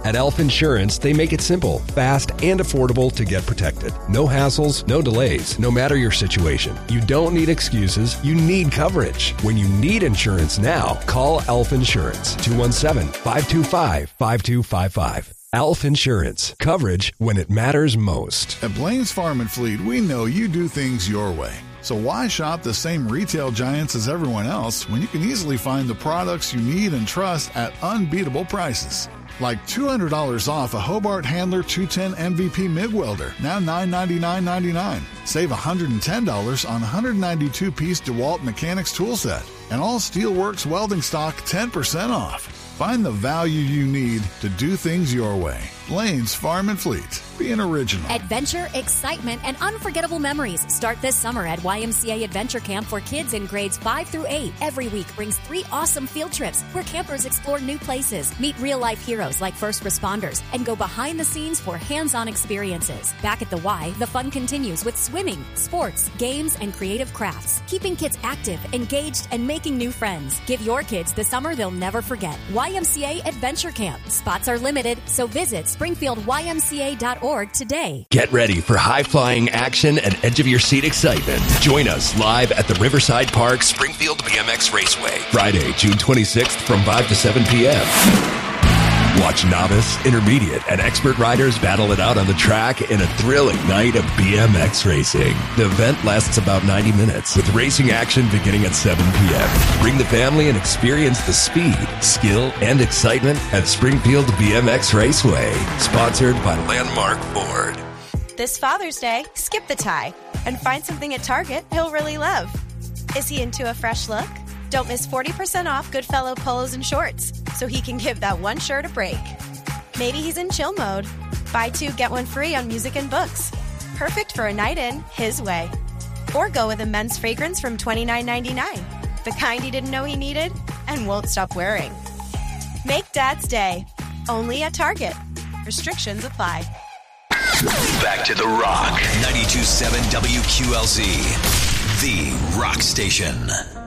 At Elf Insurance, they make it simple, fast, and affordable to get protected. No hassles, no delays, no matter your situation. You don't need excuses, you need coverage. When you need insurance now, call Elf Insurance, 217-525-5255. Elf Insurance. Coverage when it matters most. At Blaine's Farm and Fleet, we know you do things your way. So why shop the same retail giants as everyone else when you can easily find the products you need and trust at unbeatable prices? Like $200 off a Hobart Handler 210 MVP MIG welder, now $999.99. Save $110 on 192-piece DeWalt Mechanics tool set. And all Steelworks welding stock 10% off. Find the value you need to do things your way. Blaine's Farm and Fleet. Be an original. Adventure, excitement, and unforgettable memories start this summer at YMCA Adventure Camp for kids in grades 5 through 8. Every week brings 3 awesome field trips where campers explore new places, meet real-life heroes like first responders, and go behind the scenes for hands-on experiences. Back at the Y, the fun continues with swimming, sports, games, and creative crafts, keeping kids active, engaged, and making new friends. Give your kids the summer they'll never forget. YMCA Adventure Camp. Spots are limited, so visit SpringfieldYMCA.org today. Get ready for high-flying action and edge-of-your-seat excitement. Join us live at the Riverside Park Springfield BMX Raceway, Friday, June 26th from 5 to 7 p.m. Watch novice, intermediate, and expert riders battle it out on the track in a thrilling night of BMX racing. The event lasts about 90 minutes, with racing action beginning at 7 p.m. Bring the family and experience the speed, skill, and excitement at Springfield BMX Raceway. Sponsored by Landmark Ford. This Father's Day, skip the tie and find something at Target he'll really love. Is he into a fresh look? Don't miss 40% off Goodfellow polos and shorts so he can give that one shirt a break. Maybe he's in chill mode. Buy 2, get 1 free on music and books. Perfect for a night in, his way. Or go with a men's fragrance from $29.99. The kind he didn't know he needed and won't stop wearing. Make Dad's Day. Only at Target. Restrictions apply. Back to The Rock. 92.7 WQLZ. The Rock Station.